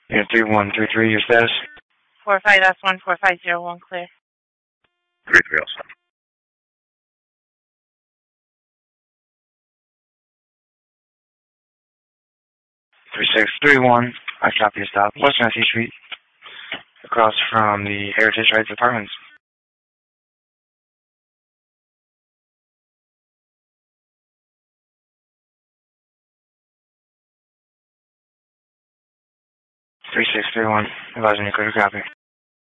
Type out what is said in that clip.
Unit 3133, your status? 45S14501, clear. 33 also. 3631, I copy your stop. West Tennessee Street, across from the Heritage Heights Apartments. Three 631, advising you clear to copy.